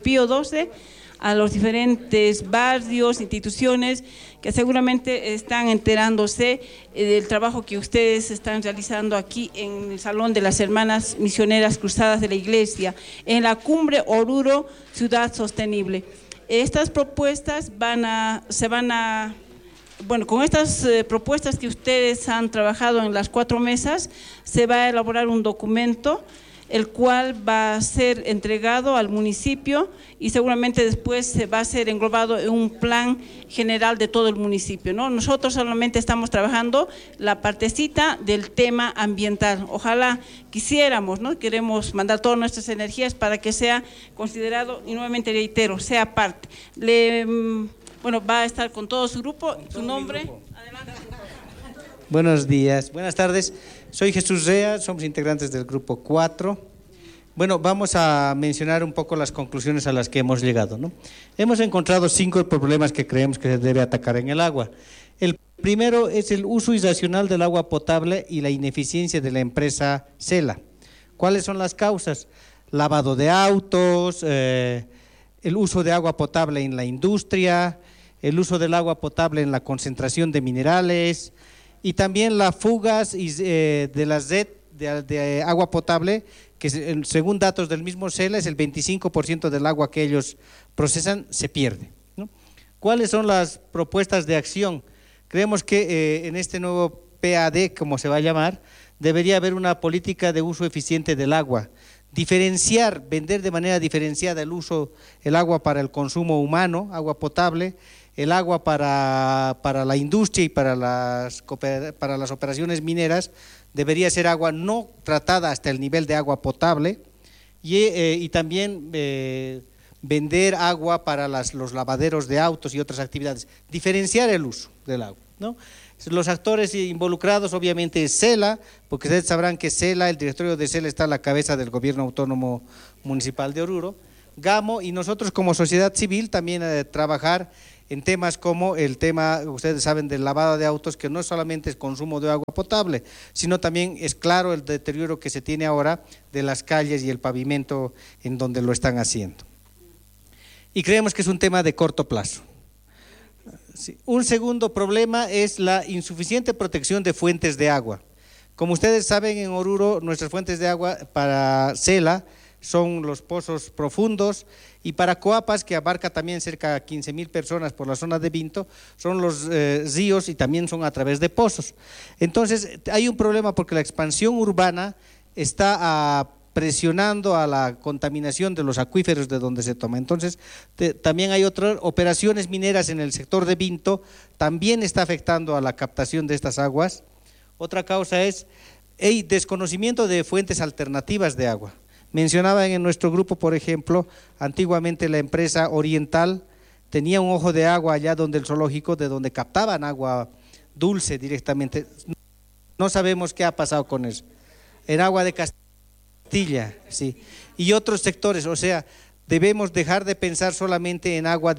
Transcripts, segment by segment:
Pío XII, a los diferentes barrios, instituciones que seguramente están enterándose del trabajo que ustedes están realizando aquí en el Salón de las Hermanas Misioneras Cruzadas de la Iglesia, en la Cumbre Oruro Ciudad Sostenible. Estas propuestas con estas propuestas que ustedes han trabajado en las 4 mesas, se va a elaborar un documento el cual va a ser entregado al municipio y seguramente después se va a ser englobado en un plan general de todo el municipio, ¿no? Nosotros solamente estamos trabajando la partecita del tema ambiental. Ojalá quisiéramos, ¿no? Queremos mandar todas nuestras energías para que sea considerado, y nuevamente reitero, sea parte. Va a estar con todo su grupo. ¿Su nombre? Adelante. Buenos días, buenas tardes. Soy Jesús Rea, somos integrantes del grupo 4. Bueno, vamos a mencionar un poco las conclusiones a las que hemos llegado, ¿no? Hemos encontrado 5 problemas que creemos que se debe atacar en el agua. El primero es el uso irracional del agua potable y la ineficiencia de la empresa Cela. ¿Cuáles son las causas? Lavado de autos, el uso de agua potable en la industria, el uso del agua potable en la concentración de minerales, y también las fugas de la red de agua potable, que según datos del mismo CELA es el 25% del agua que ellos procesan se pierde, ¿no? ¿Cuáles son las propuestas de acción? Creemos que en este nuevo PAD, como se va a llamar, debería haber una política de uso eficiente del agua, vender de manera diferenciada el agua para el consumo humano, agua potable, el agua para la industria y para las operaciones mineras debería ser agua no tratada hasta el nivel de agua potable y también vender agua para los lavaderos de autos y otras actividades, diferenciar el uso del agua, ¿no? Los actores involucrados obviamente es CELA, porque ustedes sabrán que CELA, el directorio de CELA está a la cabeza del gobierno autónomo municipal de Oruro, GAMO, y nosotros como sociedad civil también trabajar en temas como el tema, ustedes saben, del lavado de autos, que no solamente es consumo de agua potable, sino también es claro el deterioro que se tiene ahora de las calles y el pavimento en donde lo están haciendo. Y creemos que es un tema de corto plazo. Sí. Un segundo problema es la insuficiente protección de fuentes de agua. Como ustedes saben, en Oruro nuestras fuentes de agua para CELA son los pozos profundos, y para Coapas, que abarca también cerca de 15.000 personas por la zona de Vinto, son los ríos y también son a través de pozos. Entonces hay un problema porque la expansión urbana está presionando a la contaminación de los acuíferos de donde se toma. Entonces también hay otras operaciones mineras en el sector de Vinto, también está afectando a la captación de estas aguas. Otra causa es el desconocimiento de fuentes alternativas de agua. Mencionaban en nuestro grupo, por ejemplo, antiguamente la empresa Oriental tenía un ojo de agua allá donde el zoológico, de donde captaban agua dulce directamente. No sabemos qué ha pasado con eso. En agua de Castilla, sí. Y otros sectores, o sea, debemos dejar de pensar solamente en agua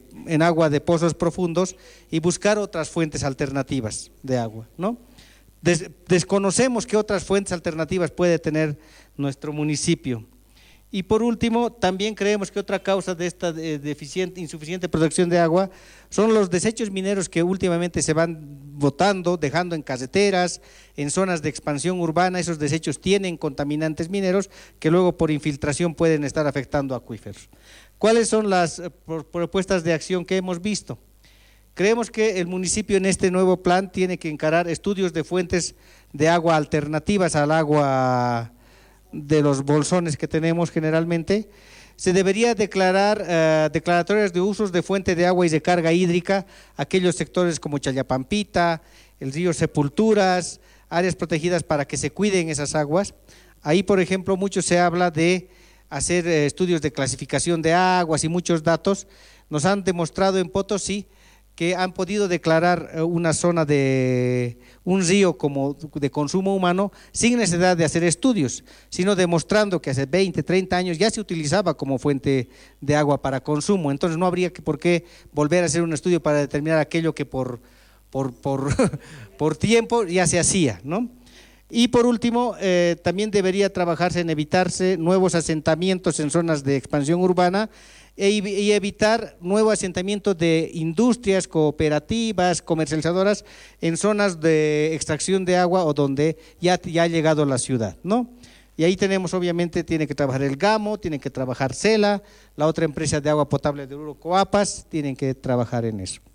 de pozos profundos y buscar otras fuentes alternativas de agua, ¿no? Desconocemos qué otras fuentes alternativas puede tener nuestro municipio. Y por último, también creemos que otra causa de esta insuficiente producción de agua son los desechos mineros que últimamente se van botando, dejando en carreteras, en zonas de expansión urbana. Esos desechos tienen contaminantes mineros que luego por infiltración pueden estar afectando acuíferos. ¿Cuáles son las propuestas de acción que hemos visto? Creemos que el municipio en este nuevo plan tiene que encarar estudios de fuentes de agua alternativas al agua de los bolsones que tenemos generalmente. Se debería declarar declaratorias de usos de fuente de agua y de carga hídrica, aquellos sectores como Challapampita, el río Sepulturas, áreas protegidas para que se cuiden esas aguas. Ahí, por ejemplo, mucho se habla de hacer estudios de clasificación de aguas y muchos datos. Nos han demostrado en Potosí que han podido declarar una zona de un río como de consumo humano sin necesidad de hacer estudios, sino demostrando que hace 20, 30 años ya se utilizaba como fuente de agua para consumo. Entonces no habría por qué volver a hacer un estudio para determinar aquello que por tiempo ya se hacía, ¿no? Y por último, también debería trabajarse en evitarse nuevos asentamientos en zonas de expansión urbana y evitar nuevo asentamiento de industrias, cooperativas, comercializadoras en zonas de extracción de agua o donde ya ha llegado la ciudad, ¿no? Y ahí tenemos, obviamente, tiene que trabajar el GAMO, tiene que trabajar CELA, la otra empresa de agua potable de Oruro, Coapas, tienen que trabajar en eso.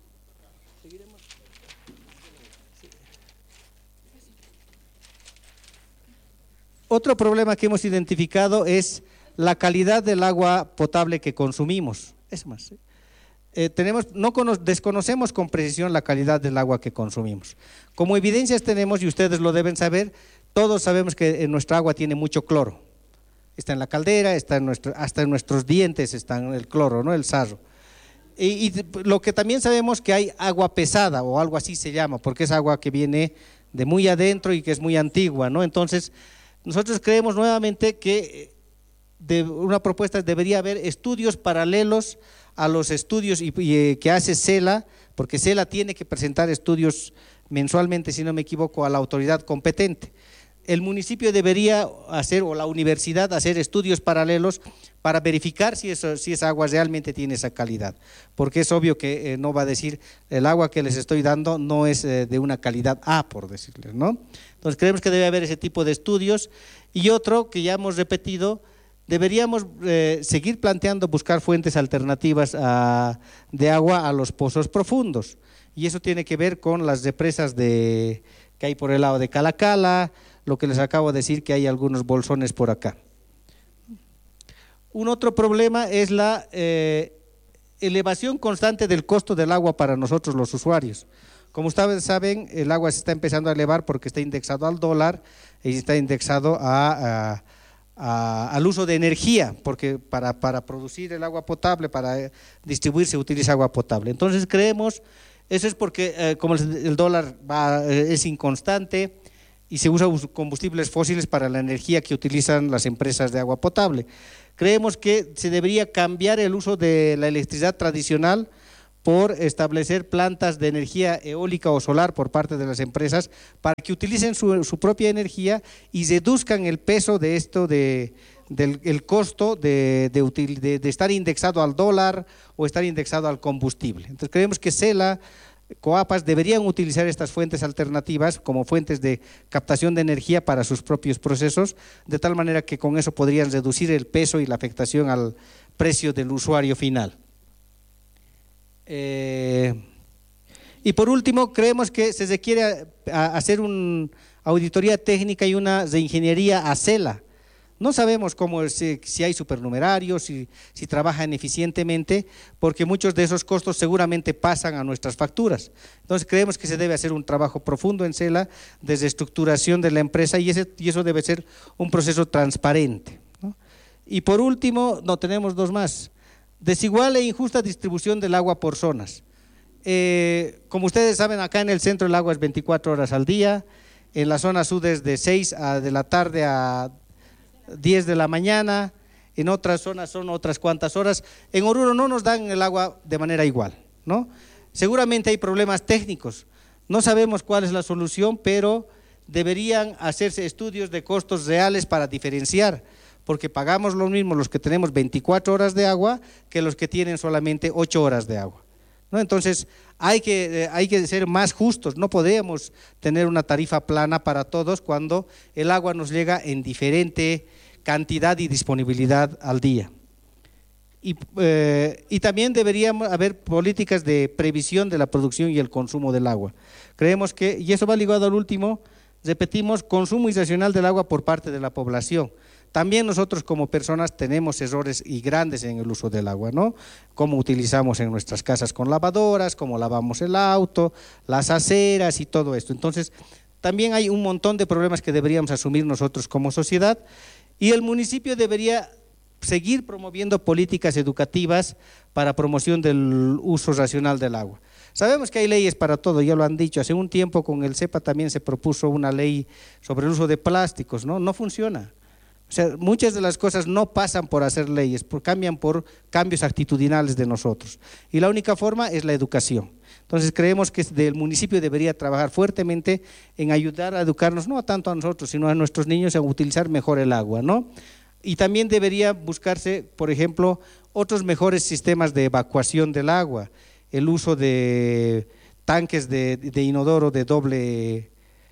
Otro problema que hemos identificado es la calidad del agua potable que consumimos. Es más, desconocemos con precisión la calidad del agua que consumimos. Como evidencias tenemos, y ustedes lo deben saber, todos sabemos que nuestra agua tiene mucho cloro. Está en la caldera, está hasta en nuestros dientes está el cloro, ¿no? El sarro. Y lo que también sabemos que hay agua pesada o algo así se llama, porque es agua que viene de muy adentro y que es muy antigua, ¿no? Entonces, nosotros creemos nuevamente que de una propuesta debería haber estudios paralelos a los estudios que hace CELA, porque CELA tiene que presentar estudios mensualmente, si no me equivoco, a la autoridad competente. El municipio debería hacer, o la universidad, hacer estudios paralelos para verificar si esa agua realmente tiene esa calidad, porque es obvio que no va a decir el agua que les estoy dando no es de una calidad A, por decirles, ¿no? Entonces creemos que debe haber ese tipo de estudios. Y otro que ya hemos repetido, deberíamos seguir planteando buscar fuentes alternativas de agua a los pozos profundos, y eso tiene que ver con las represas que hay por el lado de Calacala, lo que les acabo de decir, que hay algunos bolsones por acá. Un otro problema es la elevación constante del costo del agua para nosotros los usuarios. Como ustedes saben, el agua se está empezando a elevar porque está indexado al dólar y está indexado al uso de energía, porque para producir el agua potable, para distribuir, se utiliza agua potable. Entonces creemos, eso es porque como el dólar es inconstante y se usan combustibles fósiles para la energía que utilizan las empresas de agua potable. Creemos que se debería cambiar el uso de la electricidad tradicional por establecer plantas de energía eólica o solar por parte de las empresas para que utilicen su propia energía y reduzcan el peso de esto, del costo de estar indexado al dólar o estar indexado al combustible. Entonces creemos que CELA, Coapas deberían utilizar estas fuentes alternativas como fuentes de captación de energía para sus propios procesos, de tal manera que con eso podrían reducir el peso y la afectación al precio del usuario final. Y por último, creemos que se requiere hacer una auditoría técnica y una reingeniería a CELA. No sabemos si hay supernumerarios, si trabajan eficientemente, porque muchos de esos costos seguramente pasan a nuestras facturas. Entonces creemos que se debe hacer un trabajo profundo en CELA, desde estructuración de la empresa, y eso debe ser un proceso transparente, ¿no? Y por último, tenemos dos más: desigual e injusta distribución del agua por zonas. Como ustedes saben, acá en el centro el agua es 24 horas al día, en la zona sur es de 6 de la tarde a 10 de la mañana, en otras zonas son otras cuantas horas. En Oruro no nos dan el agua de manera igual, ¿no? Seguramente hay problemas técnicos, no sabemos cuál es la solución, pero deberían hacerse estudios de costos reales para diferenciar, porque pagamos lo mismo los que tenemos 24 horas de agua que los que tienen solamente 8 horas de agua, ¿no? Entonces hay que ser más justos, no podemos tener una tarifa plana para todos cuando el agua nos llega en diferente cantidad y disponibilidad al día. Y también deberíamos haber políticas de previsión de la producción y el consumo del agua. Creemos que, y eso va ligado al último, repetimos, consumo irracional del agua por parte de la población. También nosotros como personas tenemos errores y grandes en el uso del agua, ¿no? Cómo utilizamos en nuestras casas con lavadoras, cómo lavamos el auto, las aceras y todo esto. Entonces, también hay un montón de problemas que deberíamos asumir nosotros como sociedad, y el municipio debería seguir promoviendo políticas educativas para promoción del uso racional del agua. Sabemos que hay leyes para todo, ya lo han dicho. Hace un tiempo con el CEPA también se propuso una ley sobre el uso de plásticos, ¿no? No funciona. O sea, muchas de las cosas no pasan por hacer leyes, cambian por cambios actitudinales de nosotros. Y la única forma es la educación. Entonces creemos que el municipio debería trabajar fuertemente en ayudar a educarnos, no tanto a nosotros, sino a nuestros niños a utilizar mejor el agua, ¿no? Y también debería buscarse, por ejemplo, otros mejores sistemas de evacuación del agua, el uso de tanques de inodoro de doble,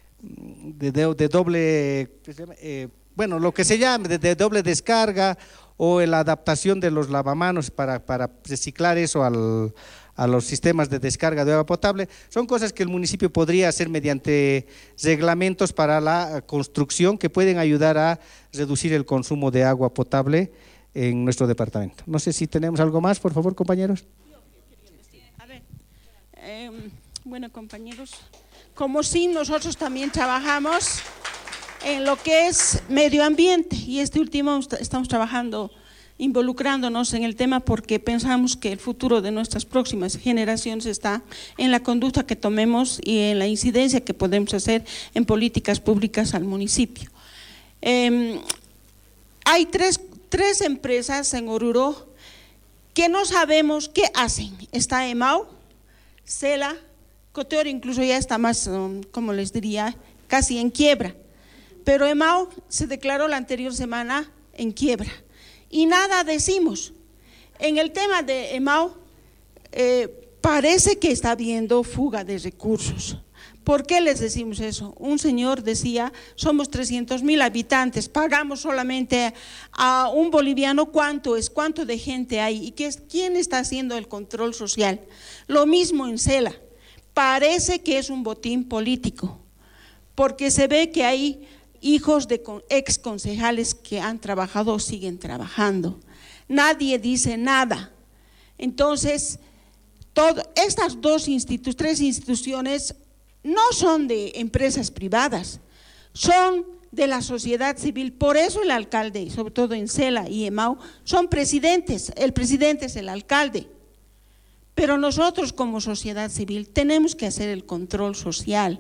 bueno, lo que se llame, de doble descarga, o la adaptación de los lavamanos para reciclar eso a los sistemas de descarga de agua potable. Son cosas que el municipio podría hacer mediante reglamentos para la construcción que pueden ayudar a reducir el consumo de agua potable en nuestro departamento. No sé si tenemos algo más, por favor, compañeros. A ver, bueno, compañeros, como sí, nosotros también trabajamos en lo que es medio ambiente, y este último estamos trabajando, involucrándonos en el tema porque pensamos que el futuro de nuestras próximas generaciones está en la conducta que tomemos y en la incidencia que podemos hacer en políticas públicas al municipio. Hay tres empresas en Oruro que no sabemos qué hacen. Está EMAU, CELA, Coteor incluso ya está más, como les diría, casi en quiebra. Pero EMAU se declaró la anterior semana en quiebra y nada decimos. En el tema de EMAU parece que está habiendo fuga de recursos. ¿Por qué les decimos eso? Un señor decía, somos 300,000 habitantes, pagamos solamente a un boliviano, ¿cuánto es? ¿Cuánto de gente hay? ¿Y quién está haciendo el control social? Lo mismo en CELA, parece que es un botín político, porque se ve que hay hijos de ex concejales que han trabajado o siguen trabajando. Nadie dice nada. Entonces, estas tres instituciones no son de empresas privadas, son de la sociedad civil. Por eso el alcalde, sobre todo en CELA y EMAU, son presidentes. El presidente es el alcalde. Pero nosotros como sociedad civil tenemos que hacer el control social.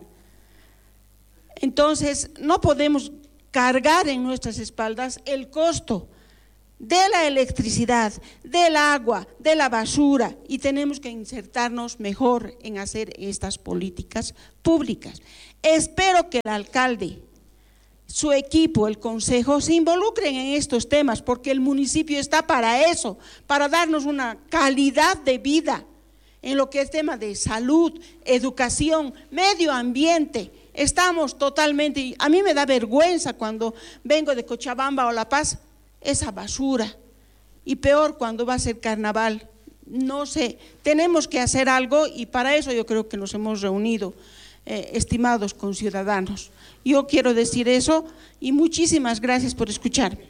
Entonces, no podemos cargar en nuestras espaldas el costo de la electricidad, del agua, de la basura, y tenemos que insertarnos mejor en hacer estas políticas públicas. Espero que el alcalde, su equipo, el consejo, se involucren en estos temas, porque el municipio está para eso, para darnos una calidad de vida en lo que es tema de salud, educación, medio ambiente. Estamos totalmente, a mí me da vergüenza cuando vengo de Cochabamba o La Paz, esa basura, y peor cuando va a ser carnaval. No sé, tenemos que hacer algo, y para eso yo creo que nos hemos reunido, estimados conciudadanos. Yo quiero decir eso y muchísimas gracias por escucharme.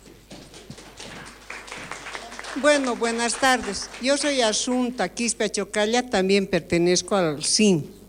Bueno, buenas tardes. Yo soy Asunta Quispe Chocalla, también pertenezco al CIN.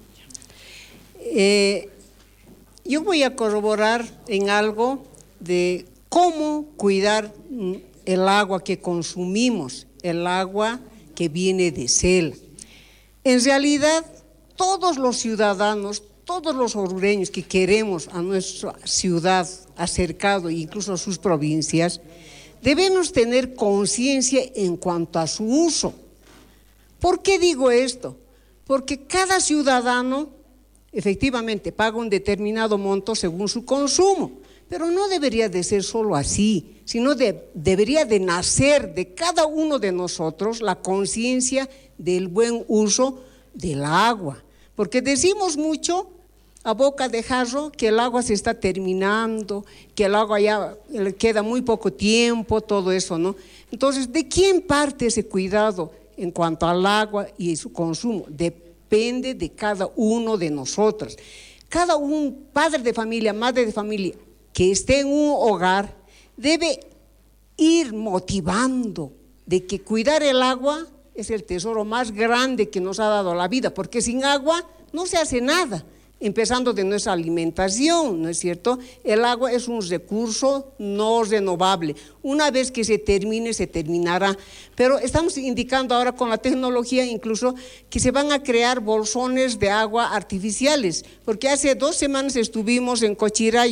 Yo voy a corroborar en algo de cómo cuidar el agua que consumimos, el agua que viene de CELA. En realidad, todos los ciudadanos, todos los orureños que queremos a nuestra ciudad acercado, incluso a sus provincias, debemos tener conciencia en cuanto a su uso. ¿Por qué digo esto? Porque cada ciudadano efectivamente paga un determinado monto según su consumo, pero no debería de ser solo así, sino debería de nacer de cada uno de nosotros la conciencia del buen uso del agua, porque decimos mucho a boca de jarro que el agua se está terminando, que el agua ya le queda muy poco tiempo, todo eso, ¿no? Entonces, ¿de quién parte ese cuidado en cuanto al agua y su consumo? Depende de cada uno de nosotros. Cada un padre de familia, madre de familia que esté en un hogar debe ir motivando de que cuidar el agua es el tesoro más grande que nos ha dado la vida, porque sin agua no se hace nada, empezando de nuestra alimentación, ¿no es cierto? El agua es un recurso no renovable. Una vez que se termine, se terminará. Pero estamos indicando ahora con la tecnología incluso que se van a crear bolsones de agua artificiales, porque hace 2 semanas estuvimos en Cochiraya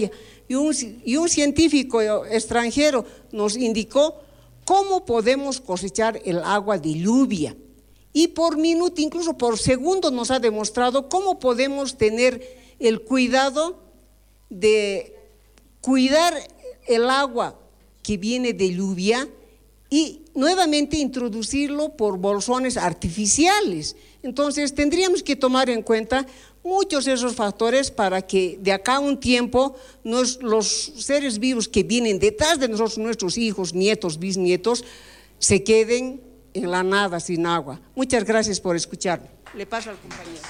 y un científico extranjero nos indicó cómo podemos cosechar el agua de lluvia. Y por minuto, incluso por segundo, nos ha demostrado cómo podemos tener el cuidado de cuidar el agua que viene de lluvia y nuevamente introducirlo por bolsones artificiales. Entonces tendríamos que tomar en cuenta muchos de esos factores para que de acá a un tiempo los seres vivos que vienen detrás de nosotros, nuestros hijos, nietos, bisnietos, se queden en la nada sin agua. Muchas gracias por escucharme. Le paso al compañero.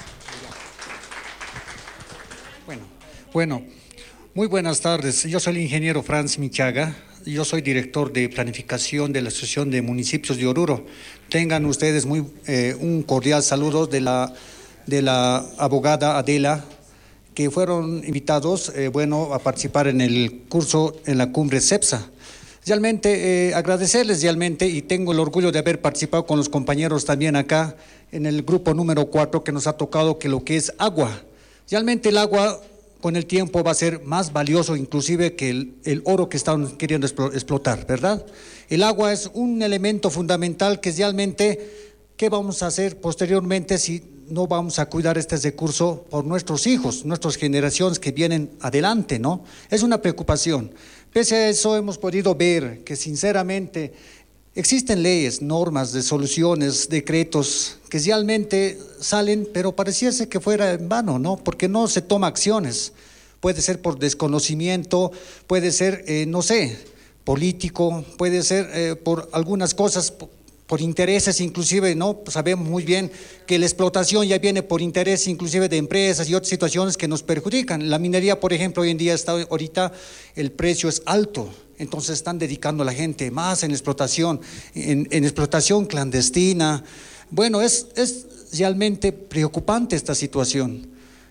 Bueno, muy buenas tardes. Yo soy el ingeniero Franz Michaga. Yo soy director de planificación de la Asociación de Municipios de Oruro. Tengan ustedes un cordial saludo de la abogada Adela, que fueron invitados a participar en el curso en la cumbre CEPSA. Realmente agradecerles y tengo el orgullo de haber participado con los compañeros también acá en el grupo número 4 que nos ha tocado que lo que es agua. Realmente el agua con el tiempo va a ser más valioso inclusive que el oro que están queriendo explotar, ¿verdad? El agua es un elemento fundamental que realmente, ¿qué vamos a hacer posteriormente si no vamos a cuidar este recurso por nuestros hijos, nuestras generaciones que vienen adelante, ¿no? Es una preocupación. Pese a eso hemos podido ver que sinceramente existen leyes, normas, resoluciones, decretos que realmente salen, pero pareciese que fuera en vano, ¿no? Porque no se toma acciones. Puede ser por desconocimiento, puede ser, político, puede ser por algunas cosas, por intereses inclusive, ¿no? Pues sabemos muy bien que la explotación ya viene por interés inclusive de empresas y otras situaciones que nos perjudican. La minería, por ejemplo, hoy en día ahorita el precio es alto. Entonces están dedicando a la gente más en explotación, en explotación clandestina. Bueno, es realmente preocupante esta situación.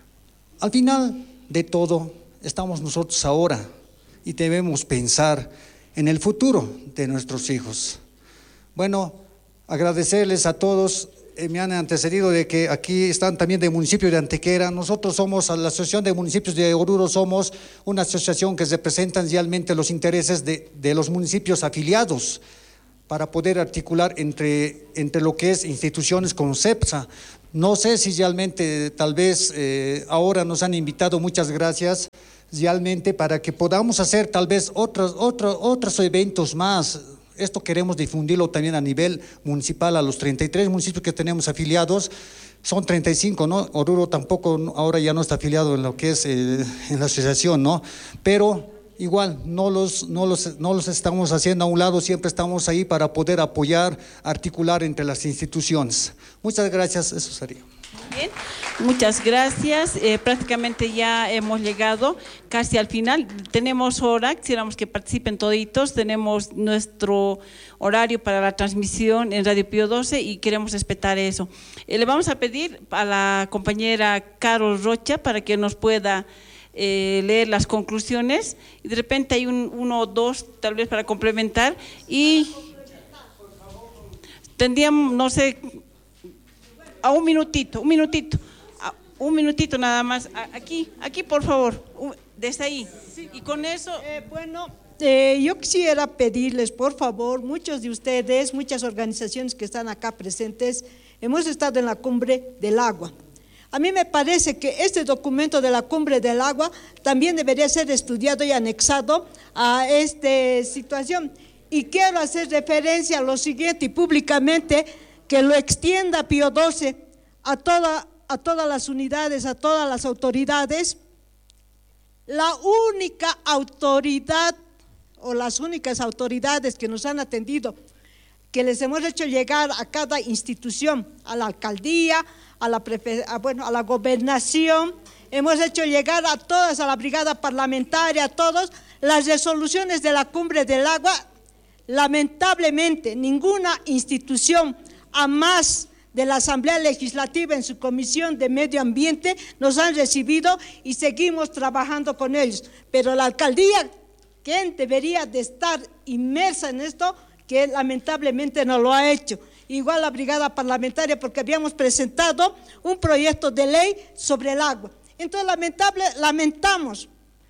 Al final de todo, estamos nosotros ahora y debemos pensar en el futuro de nuestros hijos. Bueno, agradecerles a todos. Me han antecedido de que aquí están también del municipio de Antequera. Nosotros somos, la Asociación de Municipios de Oruro, somos una asociación que representa realmente los intereses de los municipios afiliados para poder articular entre lo que es instituciones como CEPSA. No sé si realmente, tal vez ahora nos han invitado, muchas gracias, realmente para que podamos hacer tal vez otros eventos más. Esto queremos difundirlo también a nivel municipal, a los 33 municipios que tenemos afiliados, son 35, ¿no? Oruro tampoco, ahora ya no está afiliado en lo que es en la asociación, ¿no? Pero igual, no los estamos haciendo a un lado, siempre estamos ahí para poder apoyar, articular entre las instituciones. Muchas gracias, eso sería. Bien, muchas gracias. Prácticamente ya hemos llegado casi al final. Tenemos hora, quisiéramos que participen toditos. Tenemos nuestro horario para la transmisión en Radio Pío 12 y queremos respetar eso. Le vamos a pedir a la compañera Carol Rocha para que nos pueda leer las conclusiones y de repente hay uno o dos tal vez para complementar y tendríamos, no sé, a un minutito nada más, aquí por favor, desde ahí, y con eso… Yo quisiera pedirles, por favor, muchos de ustedes, muchas organizaciones que están acá presentes, hemos estado en la Cumbre del Agua. A mí me parece que este documento de la Cumbre del Agua también debería ser estudiado y anexado a esta situación. Y quiero hacer referencia a lo siguiente y públicamente que lo extienda Pío 12 a todas las unidades, a todas las autoridades. La única autoridad o las únicas autoridades que nos han atendido, que les hemos hecho llegar a cada institución, a la alcaldía, a la gobernación, hemos hecho llegar a todas, a la brigada parlamentaria, a todos, las resoluciones de la Cumbre del Agua. Lamentablemente, ninguna institución, a más de la Asamblea Legislativa en su Comisión de Medio Ambiente, nos han recibido y seguimos trabajando con ellos. Pero la alcaldía, que debería de estar inmersa en esto, que lamentablemente no lo ha hecho. Igual la brigada parlamentaria, porque habíamos presentado un proyecto de ley sobre el agua. Entonces lamentamos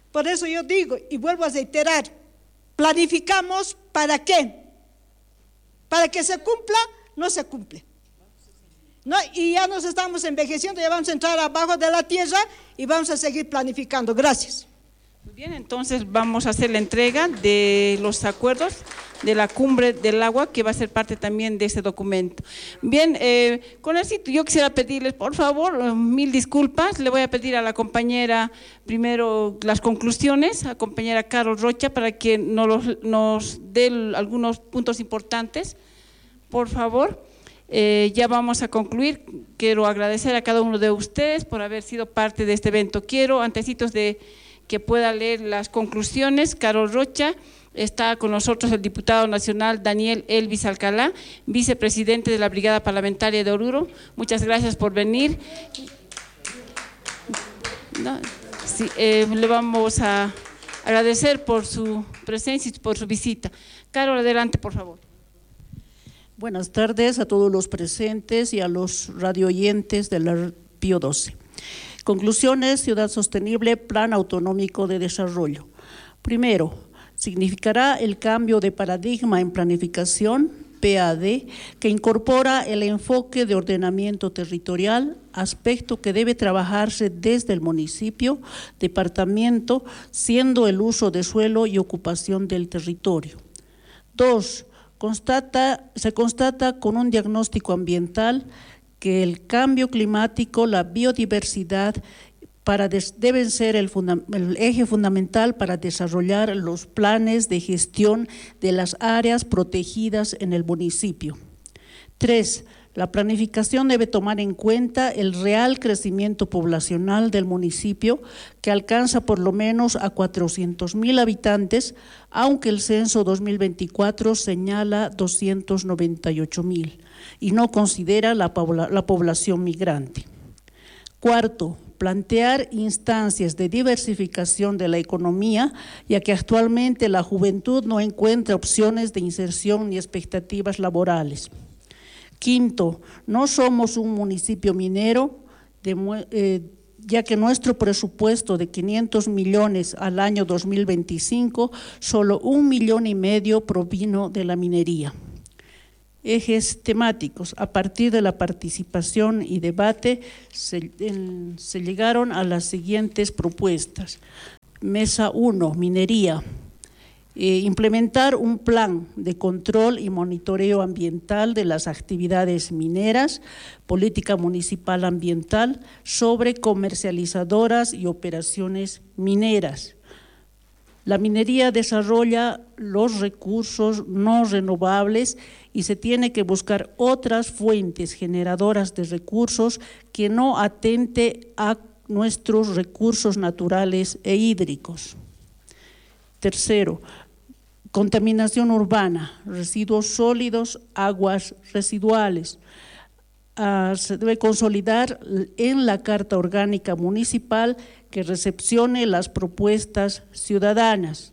Por eso yo digo, y vuelvo a reiterar, planificamos ¿para qué? Para que se cumpla, no se cumple. ¿No? Y ya nos estamos envejeciendo, ya vamos a entrar abajo de la tierra y vamos a seguir planificando. Gracias. Muy bien, entonces vamos a hacer la entrega de los acuerdos de la Cumbre del Agua, que va a ser parte también de ese documento. Bien, con eso yo quisiera pedirles, por favor, mil disculpas, le voy a pedir a la compañera primero las conclusiones, a la compañera Carol Rocha, para que nos dé algunos puntos importantes, por favor. Ya vamos a concluir. Quiero agradecer a cada uno de ustedes por haber sido parte de este evento. Quiero, antecitos de que pueda leer las conclusiones, Carol Rocha, está con nosotros el diputado nacional Daniel Elvis Alcalá, vicepresidente de la Brigada Parlamentaria de Oruro. Muchas gracias por venir. Sí, le vamos a agradecer por su presencia y por su visita. Carol, adelante, por favor. Buenas tardes a todos los presentes y a los radioyentes de la Pío XII. Conclusiones: Ciudad Sostenible, Plan Autonómico de Desarrollo. Primero, significará el cambio de paradigma en planificación, PAD, que incorpora el enfoque de ordenamiento territorial, aspecto que debe trabajarse desde el municipio, departamento, siendo el uso de suelo y ocupación del territorio. 2. Se constata con un diagnóstico ambiental que el cambio climático, la biodiversidad deben ser el eje fundamental para desarrollar los planes de gestión de las áreas protegidas en el municipio. 3. La planificación debe tomar en cuenta el real crecimiento poblacional del municipio, que alcanza por lo menos a 400,000 habitantes, aunque el censo 2024 señala 298,000 y no considera la población migrante. Cuarto, plantear instancias de diversificación de la economía, ya que actualmente la juventud no encuentra opciones de inserción ni expectativas laborales. Quinto, no somos un municipio minero, ya que nuestro presupuesto de 500 millones al año 2025, solo 1,5 millones provino de la minería. Ejes temáticos: a partir de la participación y debate se llegaron a las siguientes propuestas. Mesa 1, minería. Implementar un plan de control y monitoreo ambiental de las actividades mineras, política municipal ambiental sobre comercializadoras y operaciones mineras. La minería desarrolla los recursos no renovables y se tiene que buscar otras fuentes generadoras de recursos que no atente a nuestros recursos naturales e hídricos. Tercero, contaminación urbana, residuos sólidos, aguas residuales. Se debe consolidar en la Carta Orgánica Municipal que recepcione las propuestas ciudadanas.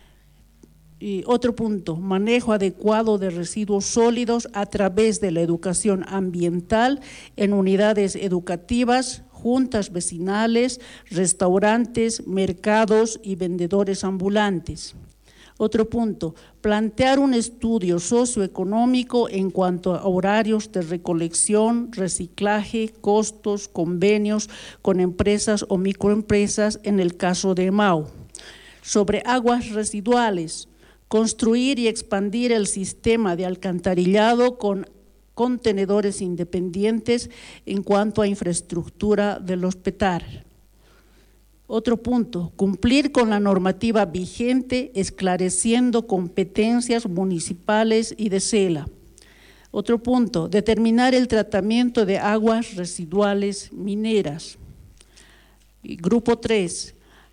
Y otro punto, manejo adecuado de residuos sólidos a través de la educación ambiental en unidades educativas, juntas vecinales, restaurantes, mercados y vendedores ambulantes. Otro punto, plantear un estudio socioeconómico en cuanto a horarios de recolección, reciclaje, costos, convenios con empresas o microempresas en el caso de EMAO. Sobre aguas residuales, construir y expandir el sistema de alcantarillado con contenedores independientes en cuanto a infraestructura del hospital. Otro punto, cumplir con la normativa vigente, esclareciendo competencias municipales y de SELA. Otro punto, determinar el tratamiento de aguas residuales mineras. Y grupo 3,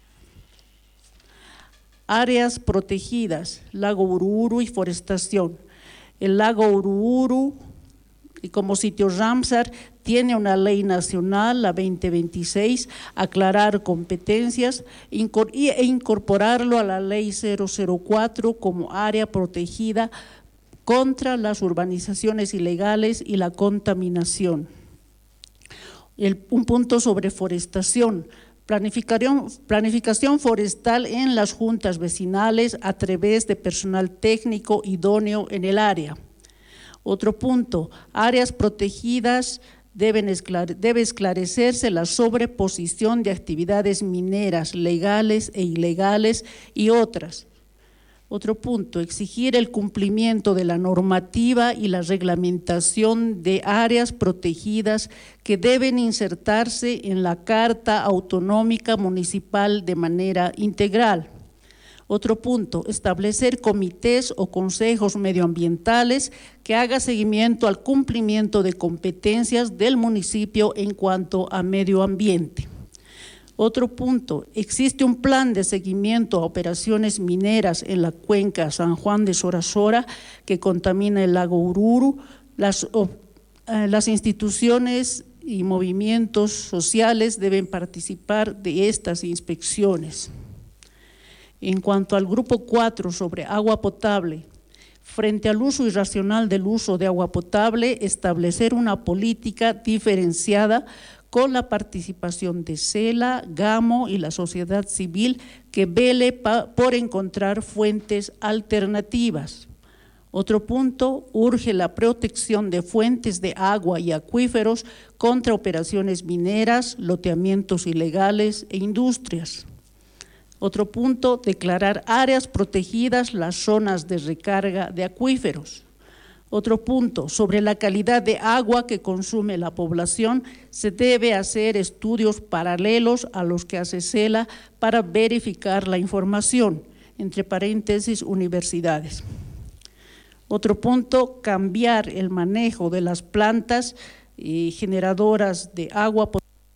áreas protegidas, lago Ururu y forestación. El lago Ururu, y como sitio Ramsar, tiene una ley nacional, la 2026, aclarar competencias e incorporarlo a la ley 004 como área protegida contra las urbanizaciones ilegales y la contaminación. Un punto sobre forestación, Planificación forestal en las juntas vecinales a través de personal técnico idóneo en el área. Otro punto, áreas protegidas, debe esclarecerse la sobreposición de actividades mineras legales e ilegales y otras. Otro punto, exigir el cumplimiento de la normativa y la reglamentación de áreas protegidas que deben insertarse en la Carta Autonómica Municipal de manera integral. Otro punto, establecer comités o consejos medioambientales que haga seguimiento al cumplimiento de competencias del municipio en cuanto a medio ambiente. Otro punto, existe un plan de seguimiento a operaciones mineras en la cuenca San Juan de Sorasora que contamina el lago Oruro. Las instituciones y movimientos sociales deben participar de estas inspecciones. En cuanto al grupo 4 sobre agua potable, frente al uso irracional del uso de agua potable, establecer una política diferenciada con la participación de CELA, GAMO y la sociedad civil que vele por encontrar fuentes alternativas. Otro punto, urge la protección de fuentes de agua y acuíferos contra operaciones mineras, loteamientos ilegales e industrias. Otro punto, declarar áreas protegidas las zonas de recarga de acuíferos. Otro punto, sobre la calidad de agua que consume la población, se debe hacer estudios paralelos a los que hace CELA para verificar la información, entre paréntesis, universidades. Otro punto, cambiar el manejo de las plantas generadoras de agua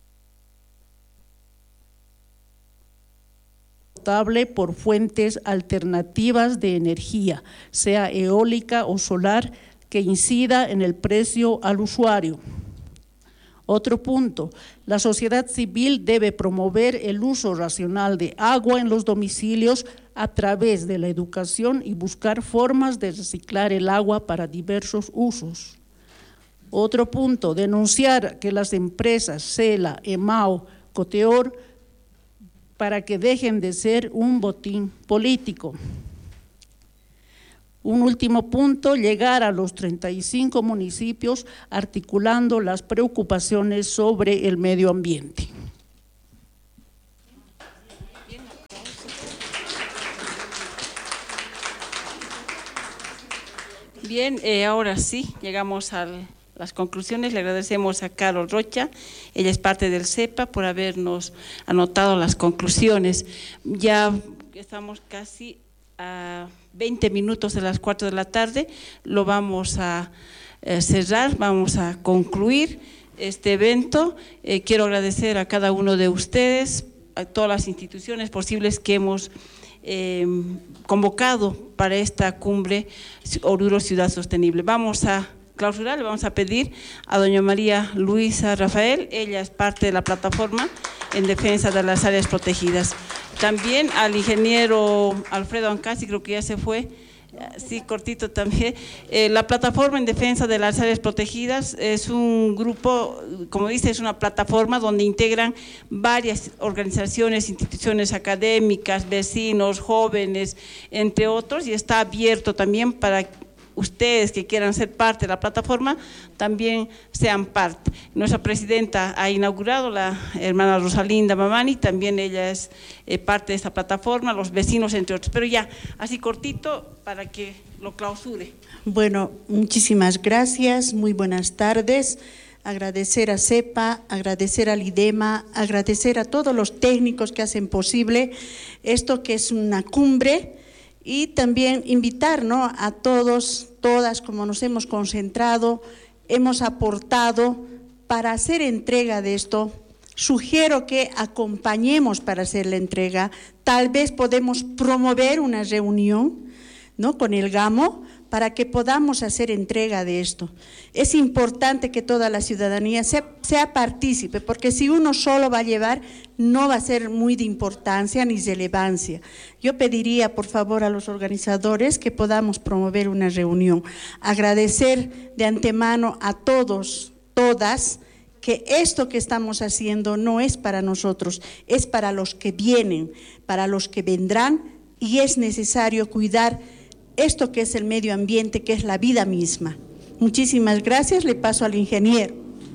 potable por fuentes alternativas de energía, sea eólica o solar, que incida en el precio al usuario. Otro punto, la sociedad civil debe promover el uso racional de agua en los domicilios a través de la educación y buscar formas de reciclar el agua para diversos usos. Otro punto, denunciar que las empresas CELA, EMAO, Coteor, para que dejen de ser un botín político. Un último punto, llegar a los 35 municipios articulando las preocupaciones sobre el medio ambiente. Bien, ahora sí, llegamos a las conclusiones. Le agradecemos a Carol Rocha, ella es parte del CEPA, por habernos anotado las conclusiones. Ya estamos casi a 20 minutos de las 4 de la tarde, lo vamos a cerrar, vamos a concluir este evento. Quiero agradecer a cada uno de ustedes, a todas las instituciones posibles que hemos convocado para esta cumbre Oruro Ciudad Sostenible. Vamos a clausurar, le vamos a pedir a doña María Luisa Rafael, ella es parte de la plataforma en defensa de las áreas protegidas. También al ingeniero Alfredo Ancasi, creo que ya se fue, sí, cortito también. La plataforma en defensa de las áreas protegidas es un grupo, como dice, es una plataforma donde integran varias organizaciones, instituciones académicas, vecinos, jóvenes, entre otros, y está abierto también para ustedes que quieran ser parte de la plataforma, también sean parte. Nuestra presidenta ha inaugurado, la hermana Rosalinda Mamani, también ella es parte de esta plataforma, los vecinos entre otros. Pero ya, así cortito para que lo clausure. Bueno, muchísimas gracias, muy buenas tardes. Agradecer a CEPA, agradecer al IDEMA, agradecer a todos los técnicos que hacen posible esto que es una cumbre. Y también invitar, ¿no?, a todos, todas, como nos hemos concentrado, hemos aportado para hacer entrega de esto. Sugiero que acompañemos para hacer la entrega. Tal vez podemos promover una reunión, ¿no?, con el GAMO para que podamos hacer entrega de esto. Es importante que toda la ciudadanía sea partícipe, porque si uno solo va a llevar, no va a ser muy de importancia ni relevancia. Yo pediría, por favor, a los organizadores que podamos promover una reunión. Agradecer de antemano a todos, todas, que esto que estamos haciendo no es para nosotros, es para los que vienen, para los que vendrán, y es necesario cuidar esto que es el medio ambiente, que es la vida misma. Muchísimas gracias, le paso al ingeniero.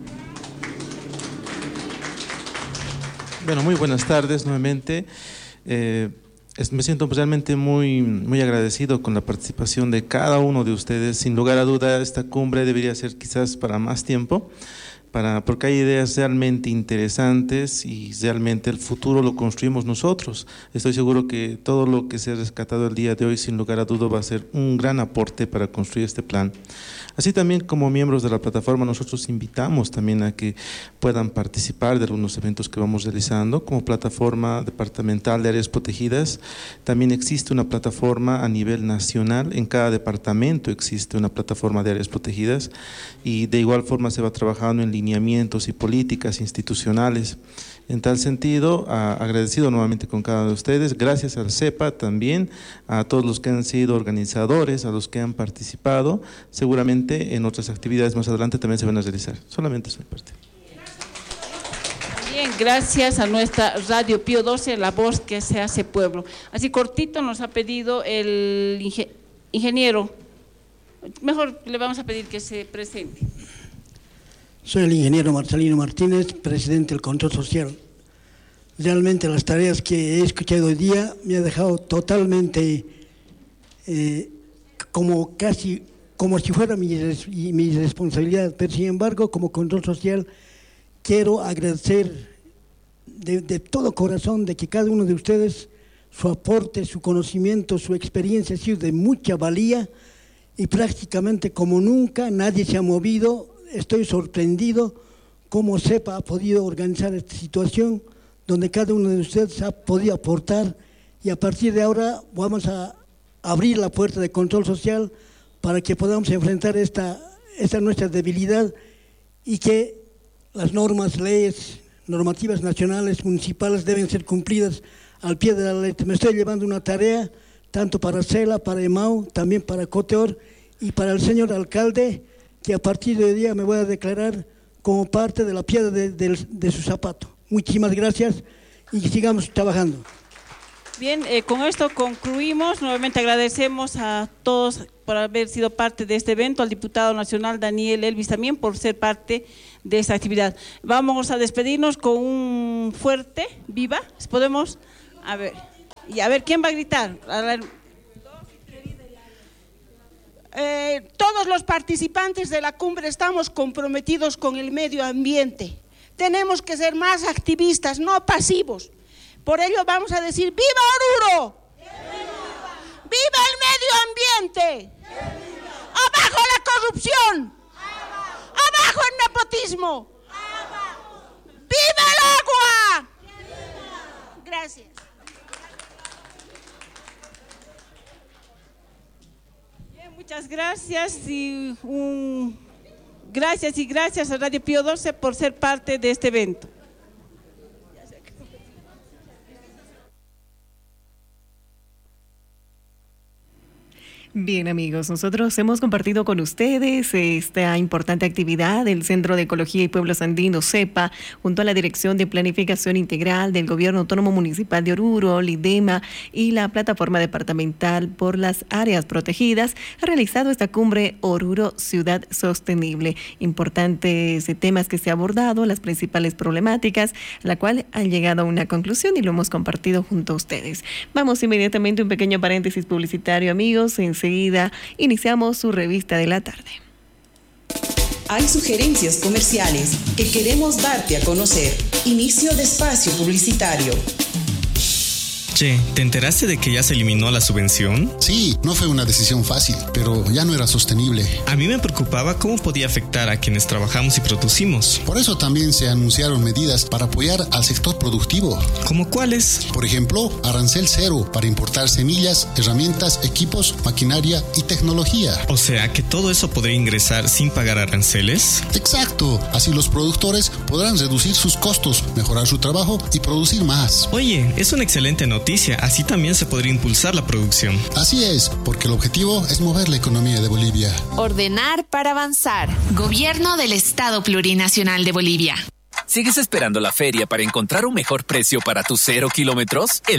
Bueno, muy buenas tardes nuevamente. Me siento realmente muy agradecido con la participación de cada uno de ustedes. Sin lugar a duda, esta cumbre debería ser quizás para más tiempo, porque hay ideas realmente interesantes y realmente el futuro lo construimos nosotros. Estoy seguro que todo lo que se ha rescatado el día de hoy, sin lugar a duda, va a ser un gran aporte para construir este plan. Así también, como miembros de la plataforma, nosotros invitamos también a que puedan participar de algunos eventos que vamos realizando. Como plataforma departamental de áreas protegidas, también existe una plataforma a nivel nacional. En cada departamento existe una plataforma de áreas protegidas, y de igual forma se va trabajando en lineamientos y políticas institucionales. En tal sentido, agradecido nuevamente con cada uno de ustedes, gracias al CEPA también, a todos los que han sido organizadores, a los que han participado. Seguramente en otras actividades más adelante también se van a realizar. Solamente es mi parte. Bien, gracias a nuestra Radio Pío 12, la voz que se hace pueblo. Así cortito nos ha pedido el ingeniero. Mejor le vamos a pedir que se presente. Soy el ingeniero Marcelino Martínez, presidente del Control Social. Realmente las tareas que he escuchado hoy día me ha dejado totalmente como si fuera mi responsabilidad, pero sin embargo, como Control Social, quiero agradecer de todo corazón de que cada uno de ustedes, su aporte, su conocimiento, su experiencia ha sido de mucha valía, y prácticamente como nunca nadie se ha movido. Estoy sorprendido cómo CEPA ha podido organizar esta situación, donde cada uno de ustedes ha podido aportar, y a partir de ahora vamos a abrir la puerta de Control Social para que podamos enfrentar esta nuestra debilidad, y que las normas, leyes, normativas nacionales, municipales deben ser cumplidas al pie de la letra. Me estoy llevando una tarea tanto para CELA, para EMAU, también para COTEOR y para el señor alcalde, que a partir de hoy día me voy a declarar como parte de la piedra de su zapato. Muchísimas gracias y sigamos trabajando. Bien, con esto concluimos. Nuevamente agradecemos a todos por haber sido parte de este evento, al diputado nacional Daniel Elvis también por ser parte de esta actividad. Vamos a despedirnos con un fuerte viva. ¿Podemos? A ver, y a ver, ¿quién va a gritar? Todos los participantes de la cumbre estamos comprometidos con el medio ambiente. Tenemos que ser más activistas, no pasivos. Por ello vamos a decir: ¡viva Oruro! ¡Viva el medio ambiente! ¡Abajo la corrupción! ¡Abajo el nepotismo! ¡Viva el agua! Gracias. Muchas gracias y gracias a Radio Pío 12 por ser parte de este evento. Bien, amigos, nosotros hemos compartido con ustedes esta importante actividad del Centro de Ecología y Pueblos Andinos, CEPA, junto a la Dirección de Planificación Integral del Gobierno Autónomo Municipal de Oruro, LIDEMA y la Plataforma Departamental por las Áreas Protegidas, ha realizado esta cumbre Oruro Ciudad Sostenible. Importantes temas que se han abordado, las principales problemáticas, a la cual han llegado a una conclusión y lo hemos compartido junto a ustedes. Vamos inmediatamente a un pequeño paréntesis publicitario, amigos. Enseguida iniciamos su revista de la tarde. Hay sugerencias comerciales que queremos darte a conocer. Inicio de espacio publicitario. Che, ¿te enteraste de que ya se eliminó la subvención? Sí, no fue una decisión fácil, pero ya no era sostenible. A mí me preocupaba cómo podía afectar a quienes trabajamos y producimos. Por eso también se anunciaron medidas para apoyar al sector productivo. ¿Cómo cuáles? Por ejemplo, arancel cero para importar semillas, herramientas, equipos, maquinaria y tecnología. O sea, que todo eso podría ingresar sin pagar aranceles. Exacto, así los productores podrán reducir sus costos, mejorar su trabajo y producir más. Oye, es una excelente noticia. noticia, así también se podría impulsar la producción. Así es, porque el objetivo es mover la economía de Bolivia. Ordenar para avanzar. Gobierno del Estado Plurinacional de Bolivia. ¿Sigues esperando la feria para encontrar un mejor precio para tus 0 kilómetros?